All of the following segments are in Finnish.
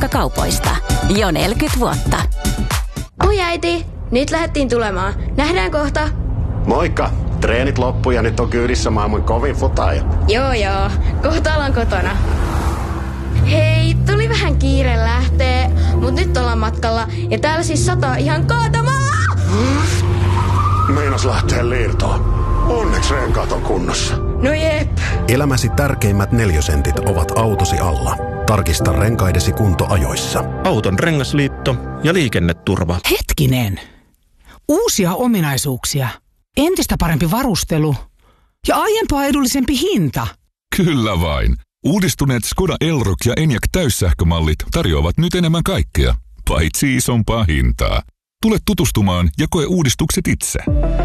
renkaskaupoista. Jo 40 vuotta. Oi äiti, nyt lähdettiin tulemaan. Nähdään kohta. Moikka. Treenit loppu ja nyt on kyydissä maailman kovin futaaja. Joo. Kohta ollaan kotona. Hei, tuli vähän kiire lähtee, mut nyt ollaan matkalla ja täällä siis sataa ihan kaatamaa. Meinas lähtee liirtoon. Onneksi renkaat on kunnossa. No jep. Elämäsi tärkeimmät 4 sentit ovat autosi alla. Tarkista renkaidesi kunto ajoissa. Auton rengasliitto ja liikenneturva. Hetkinen. Uusia ominaisuuksia. Entistä parempi varustelu. Ja aiempaa edullisempi hinta. Kyllä vain. Uudistuneet Skoda Elroq ja Enyaq täyssähkömallit tarjoavat nyt enemmän kaikkea, paitsi isompaa hintaa. Tule tutustumaan ja koe uudistukset itse.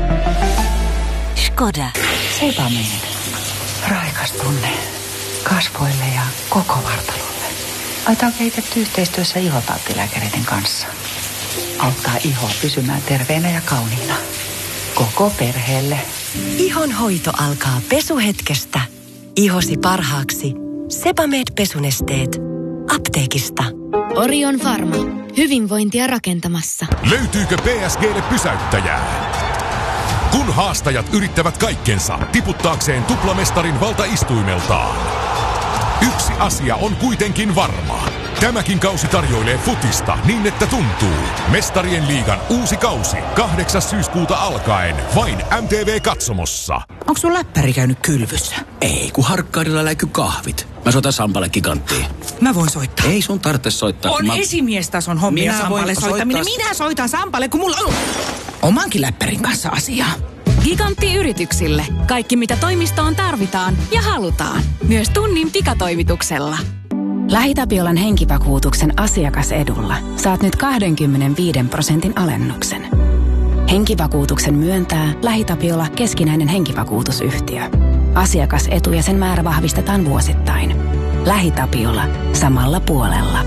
Skoda. Sebamed. Raikas tunne kasvoille ja koko vartalolle. Aita on kehitetty yhteistyössä ihotauttilääkäreiden kanssa. Auttaa ihoa pysymään terveenä ja kauniina. Koko perheelle. Ihon hoito alkaa pesuhetkestä. Ihosi parhaaksi. Sebamed-pesunesteet. Apteekista. Orion Pharma. Hyvinvointia rakentamassa. Löytyykö PSG:lle pysäyttäjää? Kun haastajat yrittävät kaikkensa tiputtaakseen tuplamestarin valtaistuimeltaan. Yksi asia on kuitenkin varma. Tämäkin kausi tarjoilee futista niin, että tuntuu. Mestarien liigan uusi kausi 8. syyskuuta alkaen vain MTV-katsomossa. Onko sun läppäri käynyt kylvyssä? Ei, kun Harkkaudella läiky kahvit. Mä soitan Sampalle Giganttiin. Mä voin soittaa. Ei sun tarvitse soittaa. On esimiestason hommia Sampalle soittaminen. Minä soitan Sampalle, kun mulla on omankin läppärin kanssa asiaa. Gigantti yrityksille. Kaikki mitä toimistoon tarvitaan ja halutaan. Myös tunnin pikatoimituksella. LähiTapiolan henkivakuutuksen asiakasedulla saat nyt 25% alennuksen. Henkivakuutuksen myöntää LähiTapiola keskinäinen henkivakuutusyhtiö. Asiakasetu ja sen määrä vahvistetaan vuosittain. LähiTapiola. Samalla puolella.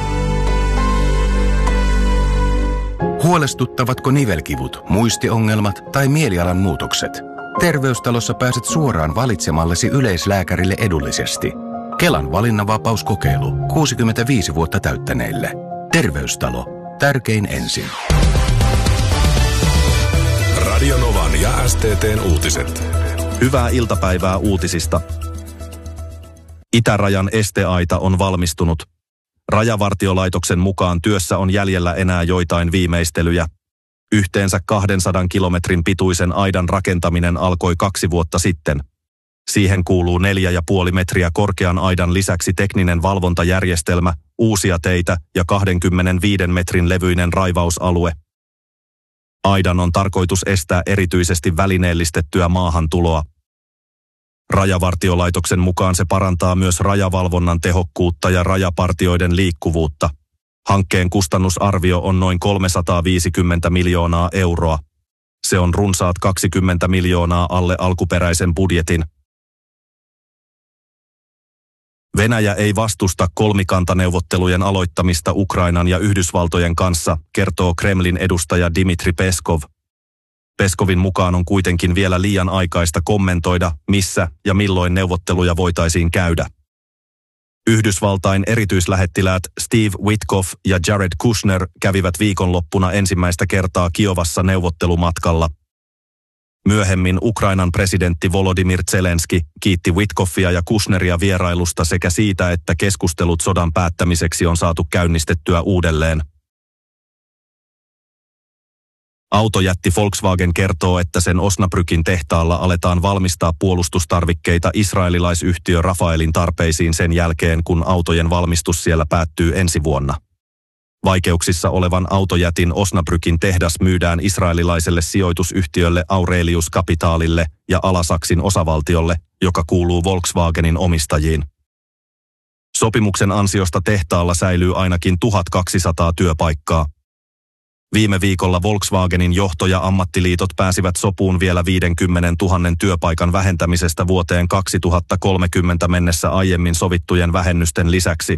Huolestuttavatko nivelkivut, muistiongelmat tai mielialan muutokset? Terveystalossa pääset suoraan valitsemallesi yleislääkärille edullisesti. Kelan valinnanvapauskokeilu 65 vuotta täyttäneille. Terveystalo. Tärkein ensin. Radio Novan ja STT:n uutiset. Hyvää iltapäivää uutisista. Itärajan esteaita on valmistunut. Rajavartiolaitoksen mukaan työssä on jäljellä enää joitain viimeistelyjä. Yhteensä 200 kilometrin pituisen aidan rakentaminen alkoi 2 vuotta sitten. Siihen kuuluu 4,5 metriä korkean aidan lisäksi tekninen valvontajärjestelmä, uusia teitä ja 25 metrin levyinen raivausalue. Aidan on tarkoitus estää erityisesti välineellistettyä maahantuloa. Rajavartiolaitoksen mukaan se parantaa myös rajavalvonnan tehokkuutta ja rajapartioiden liikkuvuutta. Hankkeen kustannusarvio on noin 350 miljoonaa euroa. Se on runsaat 20 miljoonaa alle alkuperäisen budjetin. Venäjä ei vastusta kolmikantaneuvottelujen aloittamista Ukrainan ja Yhdysvaltojen kanssa, kertoo Kremlin edustaja Dmitri Peskov. Peskovin mukaan on kuitenkin vielä liian aikaista kommentoida, missä ja milloin neuvotteluja voitaisiin käydä. Yhdysvaltain erityislähettiläät Steve Witkoff ja Jared Kushner kävivät viikonloppuna ensimmäistä kertaa Kiovassa neuvottelumatkalla. Myöhemmin Ukrainan presidentti Volodymyr Zelenski kiitti Witkoffia ja Kushneria vierailusta sekä siitä, että keskustelut sodan päättämiseksi on saatu käynnistettyä uudelleen. Autojätti Volkswagen kertoo, että sen Osnabrückin tehtaalla aletaan valmistaa puolustustarvikkeita israelilaisyhtiö Rafaelin tarpeisiin sen jälkeen, kun autojen valmistus siellä päättyy ensi vuonna. Vaikeuksissa olevan autojätin Osnabrückin tehdas myydään israelilaiselle sijoitusyhtiölle Aurelius Capitalille ja Alasaksin osavaltiolle, joka kuuluu Volkswagenin omistajiin. Sopimuksen ansiosta tehtaalla säilyy ainakin 1200 työpaikkaa. Viime viikolla Volkswagenin johto ja ammattiliitot pääsivät sopuun vielä 50 000 työpaikan vähentämisestä vuoteen 2030 mennessä aiemmin sovittujen vähennysten lisäksi.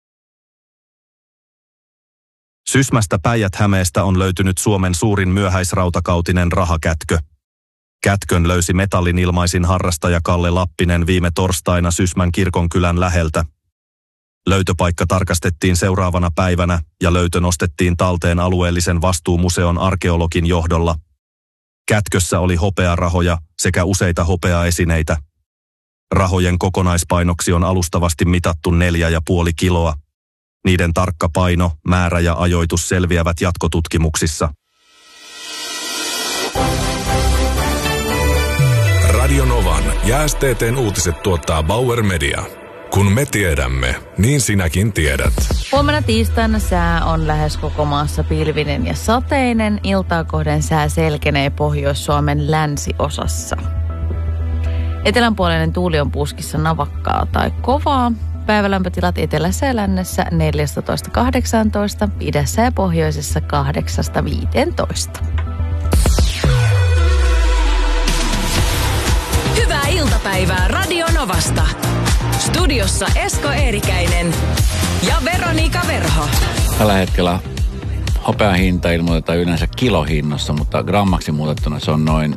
Sysmästä Päijät-Hämeestä on löytynyt Suomen suurin myöhäisrautakautinen rahakätkö. Kätkön löysi metallinilmaisin harrastaja Kalle Lappinen viime torstaina Sysmän kirkonkylän läheltä. Löytöpaikka tarkastettiin seuraavana päivänä ja löytö nostettiin talteen alueellisen vastuumuseon arkeologin johdolla. Kätkössä oli hopearahoja sekä useita hopeaesineitä. Rahojen kokonaispainoksi on alustavasti mitattu 4,5 kiloa. Niiden tarkka paino, määrä ja ajoitus selviävät jatkotutkimuksissa. Radio Novan ja STT:n uutiset tuottaa Bauer Media. Kun me tiedämme, niin sinäkin tiedät. Huomenna tiistaina sää on lähes koko maassa pilvinen ja sateinen. Iltaa kohden sää selkenee Pohjois-Suomen länsiosassa. Etelänpuoleinen tuuli on puskissa navakkaa tai kovaa. Päivälämpötilat etelässä ja lännessä 14-18, idässä ja pohjoisessa 8-15. Hyvää iltapäivää Radio Novasta. Studiossa Esko Eerikäinen ja Veronika Verho. Tällä hetkellä hopean hinta ilmoitetaan yleensä kilohinnassa, mutta grammaksi muutettuna se on noin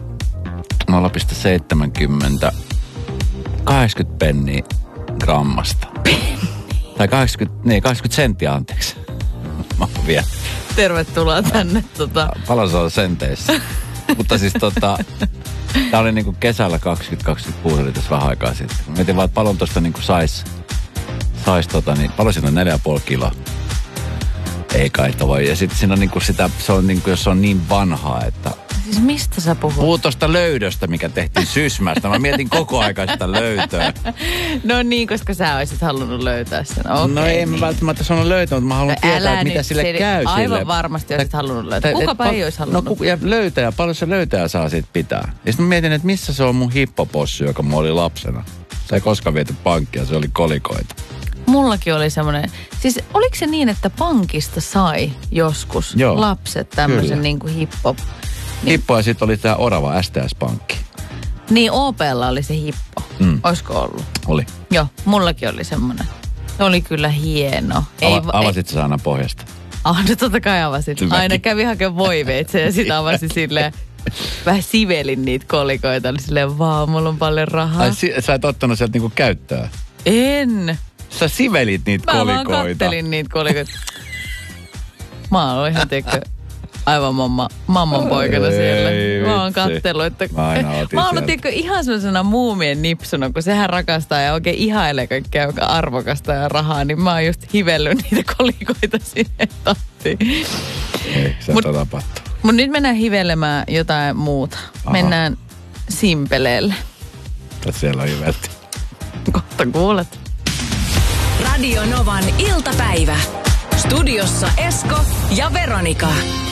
0,70 80 penniä grammasta. Tai 80 senttiä, anteeksi. Mä oon vielä. Tervetuloa tänne. Paljon se on senteissä. Mutta siis tää oli niinku kesällä 2026, eli tässä vähän aikaa sitten. Mietin vaan, että paljon tosta niinku sais paljon siinä on 4,5 kiloa. Ei kai voi. Ja sitten siinä on niinku sitä, se on niinku, jos se on niin vanhaa, että... Siis mistä sä puhut? Puhut tosta löydöstä, mikä tehtiin Sysmästä. Mä mietin koko aika sitä löytöä. No niin, koska sä olisit halunnut löytää sen. Okay, no ei mä välttämättä sanonut löytää, mutta mä haluan tietää, että mitä sille käy sille. Aivan varmasti olisit halunnut löytää. Kukapa ei olisi halunnut. No ja löytäjä, paljon se löytäjä saa siitä pitää. Ja sitten mä mietin, että missä se on mun hippopossu, joka mulla oli lapsena. Se ei koskaan viety pankkia, se oli kolikoita. Mullakin oli semmoinen, siis oliko se niin, että pankista sai joskus lapset tämmöisen niin kuin hippo? Hippo ja sitten oli tämä Orava STS-pankki. Niin, OP:lla oli se hippo. Olisiko ollut? Oli. Joo, mullakin oli semmoinen. Se oli kyllä hieno. Avasit sä aina pohjasta? No totta kai avasit. Aina kävi hakemaan voiveitse ja sitten avasi silleen, vähän sivelin niitä kolikoita. Oli silleen, mulla on paljon rahaa. Ai sä et ottanut sieltä niinku käyttöä? En. Sä sivelit niitä kolikoita. Mä vaan kattelin niitä kolikoita. Mä oon ihan aivan mamman poikana siellä. Mä oon kattellut, että... Mä oon ollut ihan sellaisena muumien nipsuna, kun sehän rakastaa ja oikein ihailee kaikkea, joka arvokasta ja rahaa, niin mä oon just hivellyt niitä kolikoita sinne tahtiin. Ei, se on tapahtuu. Mut nyt mennään hivelemään jotain muuta. Aha. Mennään Simpeleelle. Siellä on hivelty. Kohta kuulet. Radio Novan iltapäivä. Studiossa Esko ja Veronika.